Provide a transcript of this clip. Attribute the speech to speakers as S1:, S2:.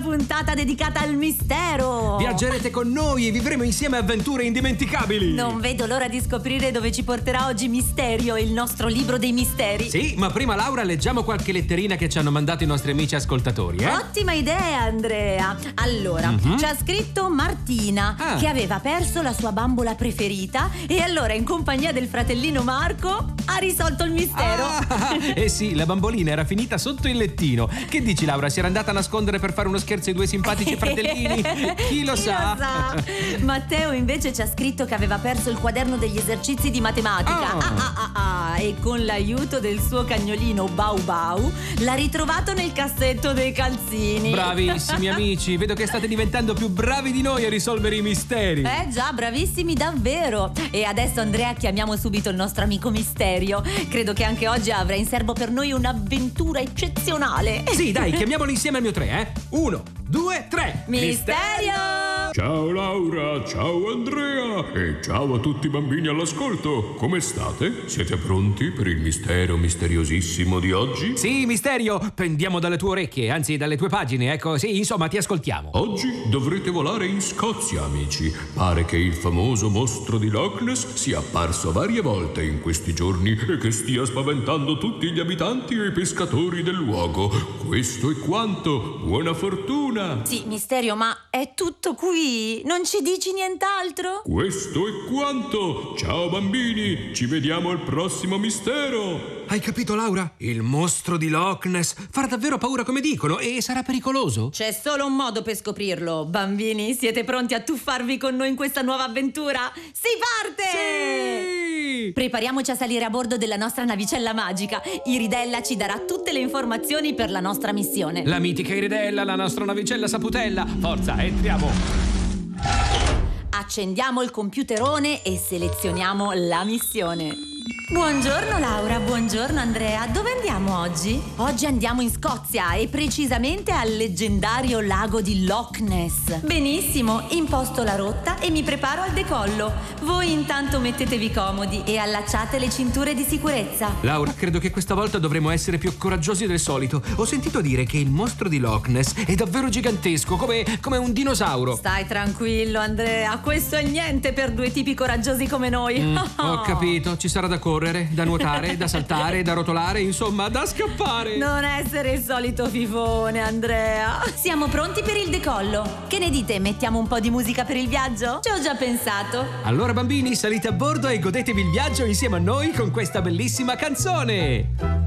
S1: puntata dedicata al mistero.
S2: Viaggerete con noi e vivremo insieme avventure indimenticabili.
S1: Non vedo l'ora di scoprire dove ci porterà oggi Misterio, il nostro libro dei misteri.
S2: Sì, ma prima, Laura, leggiamo qualche letterina che ci hanno mandato i nostri amici ascoltatori,
S1: Ottima idea, Andrea. Allora, ci ha scritto Martina che aveva perso la sua bambola preferita e allora in compagnia del fratellino Marco ha risolto il mistero.
S2: Eh sì, la bambolina era finita sotto il lettino. Che dici, Laura? Si era andata a nascondere per fare uno scherzo ai due simpatici fratellini? Chi lo sa?
S1: Matteo invece ci ha scritto che aveva perso il quaderno degli esercizi di matematica. E con l'aiuto del suo cagnolino Bau Bau l'ha ritrovato nel cassetto dei calzini.
S2: Bravissimi amici, vedo che state diventando più bravi di noi a risolvere i misteri.
S1: Già, bravissimi davvero. E adesso, Andrea, chiamiamo subito il nostro amico Misterio. Credo che anche oggi avrà in serbo per noi un'avventura eccezionale.
S2: Sì, dai, chiamiamolo insieme al mio 3, 1, 2, 3.
S1: Misterio!
S3: Ciao Laura, ciao Andrea e ciao a tutti i bambini all'ascolto. Come state? Siete pronti per il mistero misteriosissimo di oggi?
S2: Sì, Misterio, pendiamo dalle tue orecchie, anzi dalle tue pagine, ecco, sì, insomma, ti ascoltiamo.
S3: Oggi dovrete volare in Scozia, amici. Pare che il famoso mostro di Loch Ness sia apparso varie volte in questi giorni e che stia spaventando tutti gli abitanti e i pescatori del luogo. Questo è quanto. Buona fortuna!
S1: Sì, Misterio, ma è tutto qui? Non ci dici nient'altro?
S3: Questo è quanto! Ciao bambini, ci vediamo al prossimo mistero!
S2: Hai capito, Laura? Il mostro di Loch Ness farà davvero paura come dicono e sarà pericoloso?
S1: C'è solo un modo per scoprirlo. Bambini, siete pronti a tuffarvi con noi in questa nuova avventura? Si parte!
S2: Sì!
S1: Prepariamoci a salire a bordo della nostra navicella magica. Iridella ci darà tutte le informazioni per la nostra missione.
S2: La mitica Iridella, la nostra navicella saputella. Forza, entriamo!
S1: Accendiamo il computerone e selezioniamo la missione. Buongiorno Laura, buongiorno Andrea. Dove andiamo oggi? Oggi andiamo in Scozia e precisamente al leggendario lago di Loch Ness. Benissimo, imposto la rotta e mi preparo al decollo. Voi intanto mettetevi comodi e allacciate le cinture di sicurezza.
S2: Laura, credo che questa volta dovremo essere più coraggiosi del solito. Ho sentito dire che il mostro di Loch Ness è davvero gigantesco, come un dinosauro.
S1: Stai tranquillo Andrea, questo è niente per due tipi coraggiosi come noi.
S2: Ho capito, ci sarà da correre, da nuotare, da saltare, da rotolare, insomma, da scappare.
S1: Non essere il solito fifone, Andrea. Siamo pronti per il decollo. Che ne dite? Mettiamo un po' di musica per il viaggio? Ci ho già pensato.
S2: Allora bambini, salite a bordo e godetevi il viaggio insieme a noi con questa bellissima canzone.